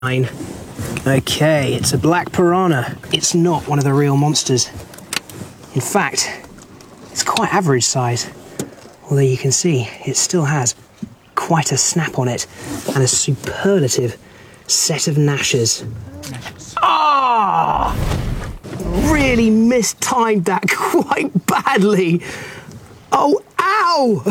Okay, it's a black piranha. It's not one of the real monsters. In fact, it's quite average size. Although you can see, it still has quite a snap on it and a superlative set of gnashes. Ah! Really mistimed that quite badly. Oh, ow!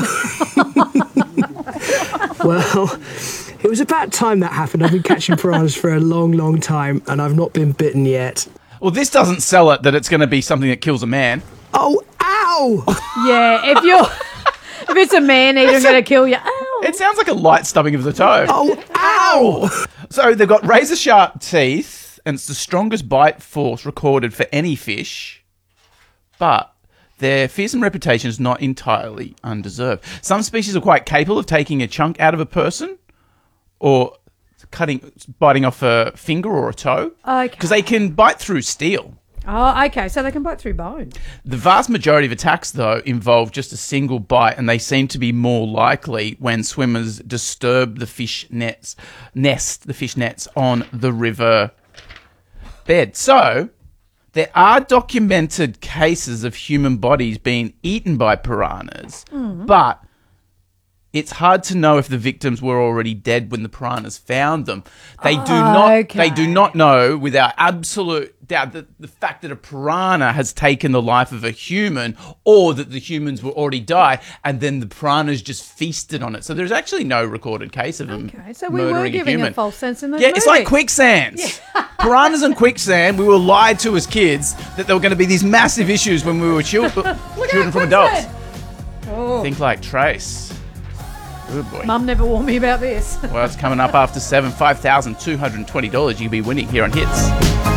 Well, it was about time that happened. I've been catching piranhas for a long, long time, and I've not been bitten yet. Well, this doesn't sell it that it's going to be something that kills a man. Oh, ow! Yeah, if it's a man eater going to kill you, ow. It sounds like a light stubbing of the toe. Oh, ow! So they've got razor-sharp teeth, and it's the strongest bite force recorded for any fish, but their fearsome reputation is not entirely undeserved. Some species are quite capable of taking a chunk out of a person or biting off a finger or a toe. Okay. Because they can bite through steel. Oh, okay, so they can bite through bone. The vast majority of attacks, though, involve just a single bite, and they seem to be more likely when swimmers disturb the fish nets on the river bed. So, there are documented cases of human bodies being eaten by piranhas, but it's hard to know if the victims were already dead when the piranhas found them. They do not know without absolute doubt that the fact that a piranha has taken the life of a human, or that the humans were already died and then the piranhas just feasted on it. So there's actually no recorded case of them So we were murdering a giving human. a false sense in the Yeah, it's like quicksands. Piranhas and quicksand, we were lied to as kids that there were going to be these massive issues when we were children from adults. Oh. Think like Trace. Good boy. Mum never warned me about this. Well, it's coming up after 7, $5,220 you'll be winning here on Hits.